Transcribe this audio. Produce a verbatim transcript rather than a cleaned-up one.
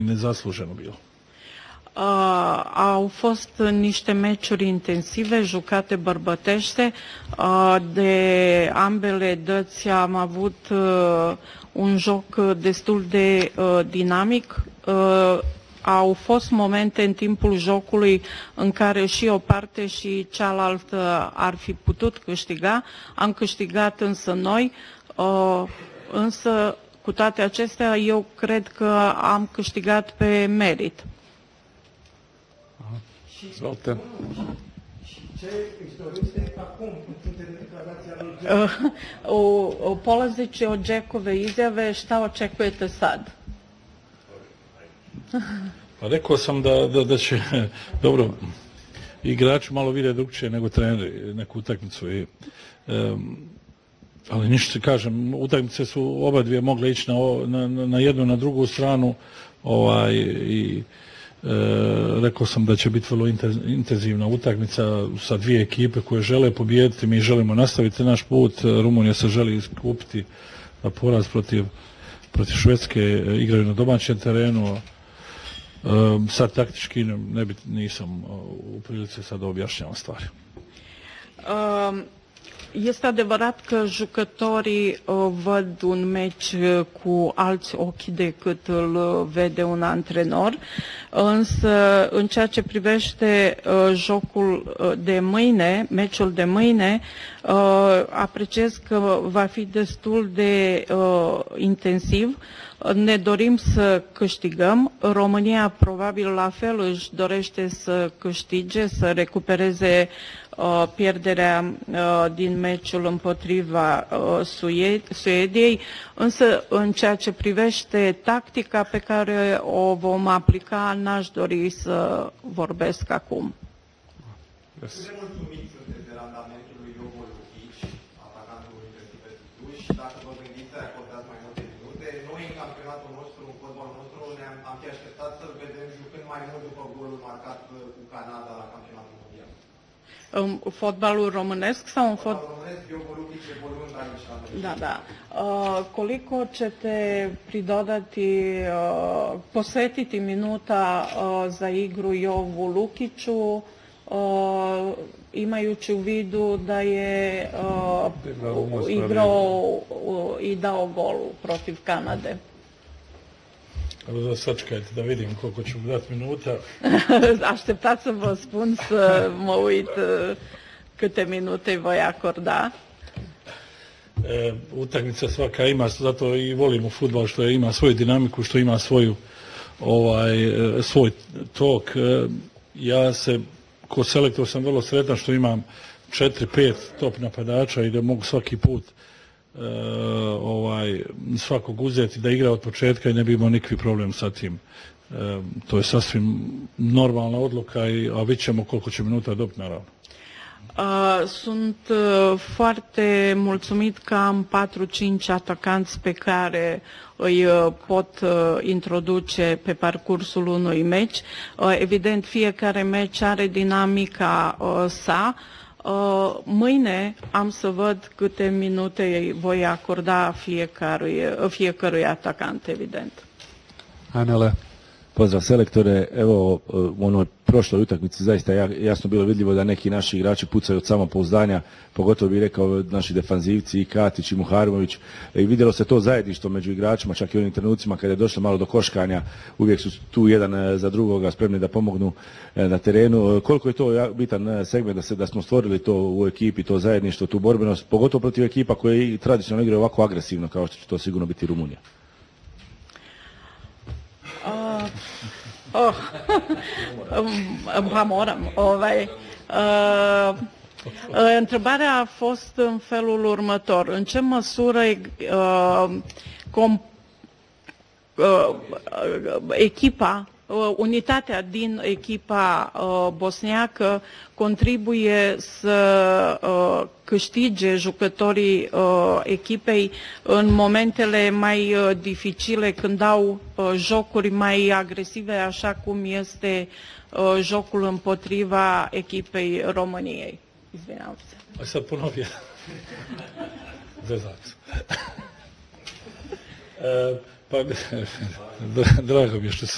Nezasluženo bilo. Uh, au fost niște meciuri intensive, jucate bărbătește, uh, de ambele dăți am avut uh, un joc destul de uh, dinamic. Uh, au fost momente în timpul jocului în care și o parte și cealaltă ar fi putut câștiga. Am câștigat însă noi, uh, însă cu toate acestea eu cred că am câștigat pe merit. Izvolite. Ce istoriste acum, puncte de declarația lui Polazeći od Džekove izjave, šta očekujete sad? Pa rekao sam da, da, da će, dobro, igrači malo vide drugčije nego treneri neku utakmicu. I, um, ali ništa kažem, utakmice su oba dvije mogle ići na, na, na jednu, na drugu stranu. Ovaj, i E, rekao sam da će biti vrlo intenzivna utakmica sa dvije ekipe koje žele pobijediti. Mi želimo nastaviti naš put. Rumunija se želi iskupiti poraz protiv, protiv Švedske, igraju na domaćem terenu. E, sad taktički ne bi, nisam u prilici sad da objašnjavam stvari. Um... Este adevărat că jucătorii văd un meci cu alți ochi decât îl vede un antrenor, însă în ceea ce privește jocul de mâine, meciul de mâine, apreciez că va fi destul de intensiv. Ne dorim să câștigăm. România probabil la fel își dorește să câștige, să recupereze uh, pierderea uh, din meciul împotriva uh, Suediei, însă în ceea ce privește tactica pe care o vom aplica, n-aș dori să vorbesc acum. Yes. Dacă vă gândiți să acordați mai multe minute, noi în campionatul nostru, în fotbalul nostru, ne-am fi așteptat să-l vedem jucând mai mult după golul marcat cu Canada la campionatul mondial. În fotbalul românesc sau în fotbalul românesc, Jovo Lukić je bolunda išla. Da, da. Uh, koliko ćete pridodati, uh, posvetiti minuta uh, za igru Jovu Lukiću, uh, imajući u vidu da je uh, igrao uh, i dao gol protiv Kanade? Da sačekajte da vidim koliko ću dati minuta. Așteptați să vă spun să mă uit uh, câte minute voi acorda. E, utakmica svaka ima, zato i volimo fudbal što je, ima svoju dinamiku, što ima svoju ovaj svoj tok. E, ja se ko selektor sam vrlo sretan što imam četiri pet top napadača i da mogu svaki put e, ovaj svakog uzeti da igra od početka i ne bi imao nikakvi problem sa tim. E, to je sasvim normalna odluka, i, a vidit ćemo koliko će minuta dobiti naravno. Uh, sunt uh, foarte mulțumit că am patru cinci atacanți pe care îi uh, pot uh, introduce pe parcursul unui meci. Uh, evident, fiecare meci are dinamica uh, sa. Uh, mâine am să văd câte minute voi acorda fiecărui, fiecărui atacant, evident. Anele. Pozdrav selektore, evo u onoj prošloj utakmici zaista jasno bilo vidljivo da neki naši igrači pucaju od samopouzdanja, pogotovo bih rekao naši defanzivci i Katić i Muharimović, i vidjelo se to zajedništvo među igračima, čak i u onim trenucima kada je došlo malo do koškanja, uvijek su tu jedan za drugoga spremni da pomognu na terenu. Koliko je to bitan segment da, se, da smo stvorili to u ekipi, to zajedništvo, tu borbenost, pogotovo protiv ekipa koje tradicionalno igraju ovako agresivno kao što će to sigurno biti Rumunija. Uh, oh, pa moram. Ovaj, uh, întrebarea a fost în felul următor. În ce măsură uh, com, uh, echipa, uh, unitatea din echipa uh, bosniacă contribuie să uh, câștige jucătorii uh, echipei în momentele mai uh, dificile, când au uh, jocuri mai agresive, așa cum este uh, jocul împotriva echipei României. Izvinjavam se. A sad ponovio. Zezat. Pa, drago mi je što se